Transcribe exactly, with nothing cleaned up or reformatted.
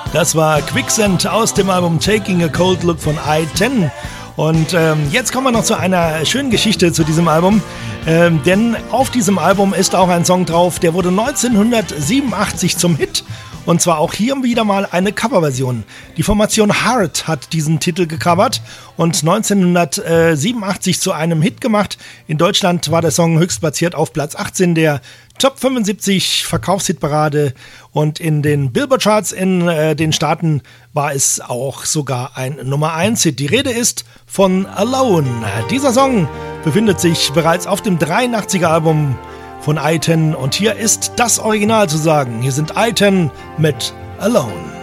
Das war Quicksand aus dem Album Taking a Cold Look von I zehn. Und ähm, jetzt kommen wir noch zu einer schönen Geschichte zu diesem Album. Ähm, denn auf diesem Album ist auch ein Song drauf, der wurde neunzehnhundertsiebenundachtzig zum Hit. Und zwar auch hier wieder mal eine Coverversion. Die Formation Heart hat diesen Titel gecovert und neunzehnhundertsiebenundachtzig zu einem Hit gemacht. In Deutschland war der Song höchstplatziert auf Platz achtzehn der Top fünfundsiebzig Verkaufshitparade und in den Billboard-Charts in äh, den Staaten war es auch sogar ein Nummer eins Hit. Die Rede ist von Alone. Dieser Song befindet sich bereits auf dem dreiundachtziger Album von I zehn und hier ist das Original zu sagen. Hier sind I zehn mit Alone.